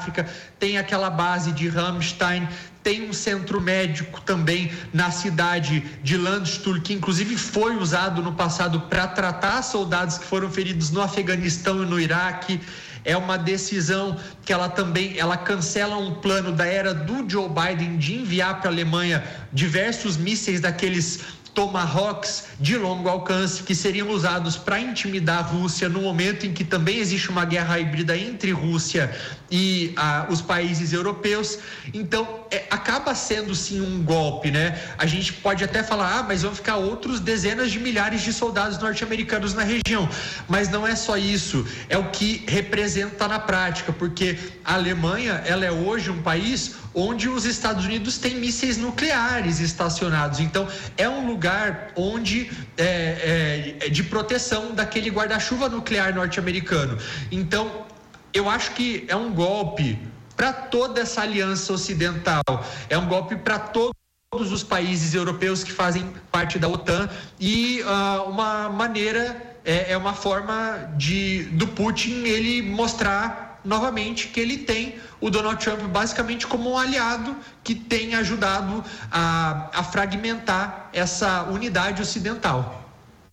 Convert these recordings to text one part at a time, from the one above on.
África, tem aquela base de Ramstein, tem um centro médico também na cidade de Landstuhl, que inclusive foi usado no passado para tratar soldados que foram feridos no Afeganistão e no Iraque. É uma decisão que ela cancela um plano da era do Joe Biden de enviar para a Alemanha diversos mísseis daqueles Tomahawks de longo alcance que seriam usados para intimidar a Rússia no momento em que também existe uma guerra híbrida entre Rússia e os países europeus. Então acaba sendo sim um golpe, né? A gente pode até falar, mas vão ficar outros dezenas de milhares de soldados norte-americanos na região, mas não é só isso, é o que representa na prática, porque a Alemanha, ela é hoje um país onde os Estados Unidos têm mísseis nucleares estacionados. Então é um lugar onde de proteção daquele guarda-chuva nuclear norte-americano. Então eu acho que é um golpe para toda essa aliança ocidental, é um golpe para todos os países europeus que fazem parte da OTAN e uma maneira, uma forma do Putin ele mostrar novamente que ele tem o Donald Trump basicamente como um aliado que tem ajudado a fragmentar essa unidade ocidental.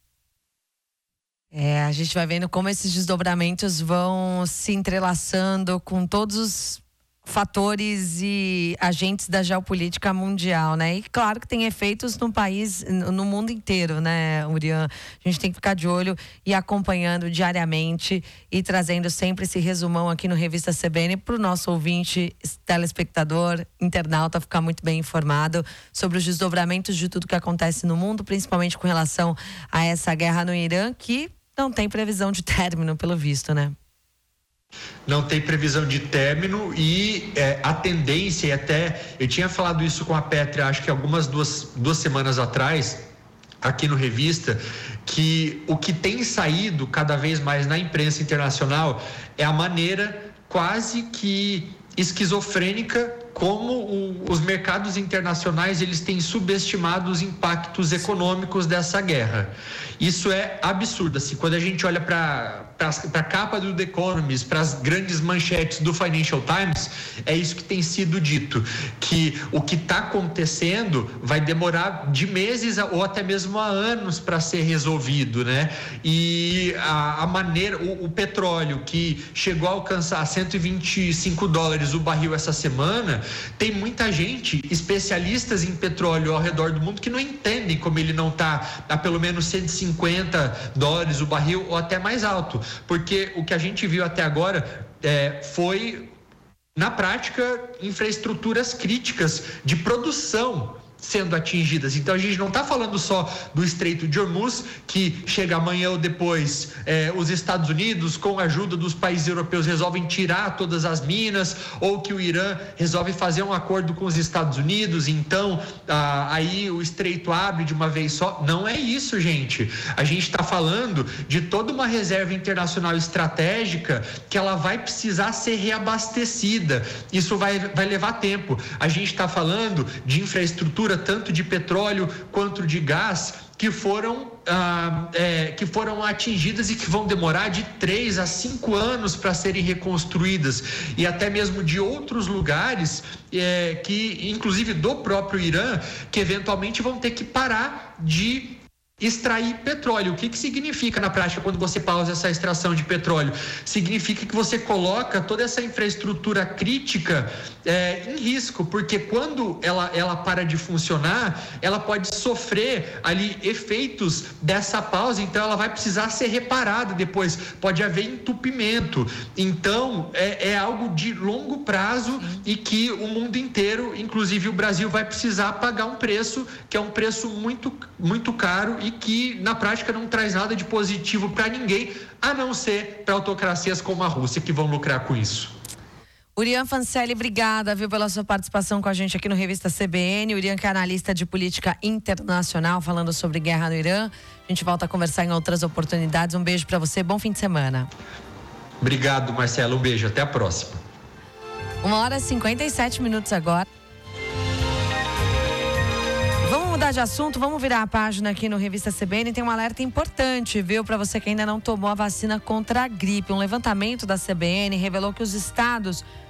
A gente vai vendo como esses desdobramentos vão se entrelaçando com todos os fatores e agentes da geopolítica mundial, né? E claro que tem efeitos no país, no mundo inteiro, né, Urian? A gente tem que ficar de olho e acompanhando diariamente e trazendo sempre esse resumão aqui no Revista CBN para o nosso ouvinte, telespectador, internauta ficar muito bem informado sobre os desdobramentos de tudo que acontece no mundo, principalmente com relação a essa guerra no Irã, que não tem previsão de término, pelo visto, né? Não tem previsão de término e a tendência, e até eu tinha falado isso com a Pétria, acho que algumas duas semanas atrás, aqui no Revista, que o que tem saído cada vez mais na imprensa internacional é a maneira quase que esquizofrênica como os mercados internacionais eles têm subestimado os impactos econômicos dessa guerra. Isso é absurdo. Assim, quando a gente olha para a capa do The Economist, para as grandes manchetes do Financial Times, é isso que tem sido dito, que o que está acontecendo vai demorar de meses ou até mesmo há anos para ser resolvido, né? E a maneira, o petróleo que chegou a alcançar $125 o barril essa semana, tem muita gente, especialistas em petróleo ao redor do mundo, que não entendem como ele não está a pelo menos $150 o barril ou até mais alto, porque o que a gente viu até agora foi, na prática, infraestruturas críticas de produção sendo atingidas. Então a gente não está falando só do Estreito de Hormuz, que chega amanhã ou depois os Estados Unidos, com a ajuda dos países europeus, resolvem tirar todas as minas, ou que o Irã resolve fazer um acordo com os Estados Unidos, então aí o Estreito abre de uma vez só. Não é isso, gente. A gente está falando de toda uma reserva internacional estratégica que ela vai precisar ser reabastecida. Isso vai levar tempo. A gente está falando de infraestrutura tanto de petróleo quanto de gás que foram atingidas e que vão demorar de 3 a 5 anos para serem reconstruídas, e até mesmo de outros lugares que, inclusive do próprio Irã, que eventualmente vão ter que parar de extrair petróleo. O que significa na prática quando você pausa essa extração de petróleo? Significa que você coloca toda essa infraestrutura crítica em risco, porque quando ela para de funcionar, ela pode sofrer ali efeitos dessa pausa, então ela vai precisar ser reparada depois, pode haver entupimento. Então é algo de longo prazo e que o mundo inteiro, inclusive o Brasil, vai precisar pagar um preço que é um preço muito, muito caro e que na prática não traz nada de positivo para ninguém, a não ser para autocracias como a Rússia, que vão lucrar com isso. Urian Fancelli, obrigada, pela sua participação com a gente aqui no Revista CBN. Urian, que é analista de política internacional, falando sobre guerra no Irã. A gente volta a conversar em outras oportunidades. Um beijo para você, bom fim de semana. Obrigado, Marcelo, um beijo, até a próxima. 1h57 agora. Vamos mudar de assunto, vamos virar a página aqui no Revista CBN. Tem um alerta importante, para você que ainda não tomou a vacina contra a gripe. Um levantamento da CBN revelou que os estados